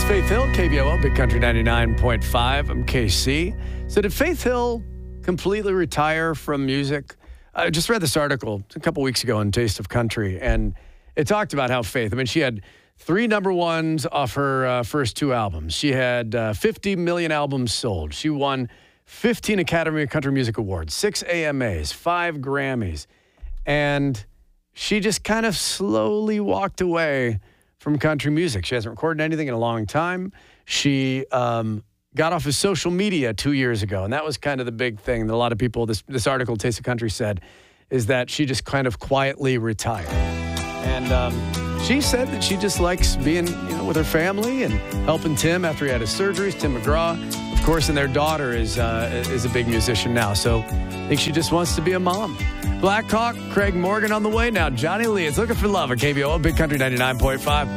is Faith Hill, KBOO, Big Country 99.5. I'm KC. So did Faith Hill completely retire from music? I just read this article a couple weeks ago in Taste of Country, and it talked about how Faith, she had 3 number ones off her first 2 albums. She had 50 million albums sold. She won 15 Academy of Country Music Awards, 6 AMAs, 5 Grammys. And she just kind of slowly walked away from country music. She hasn't recorded anything in a long time. She got off of social media 2 years ago, and that was kind of the big thing that a lot of people, this article, Taste of Country, said, is that she just kind of quietly retired. And she said that she just likes being, with her family and helping Tim after he had his surgeries, Tim McGraw, of course, and their daughter is a big musician now. So I think she just wants to be a mom. Black Hawk, Craig Morgan on the way now. Johnny Lee is looking for love at KBOO, Big Country 99.5.